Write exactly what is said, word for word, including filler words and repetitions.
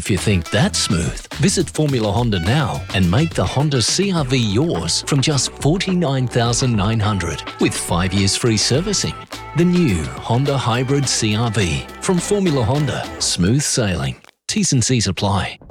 if you think that's smooth. Visit Formula Honda now and make the Honda C R V yours from just forty-nine thousand nine hundred dollars with five years free servicing. The new Honda Hybrid C R V from Formula Honda. Smooth sailing. T's and C's apply.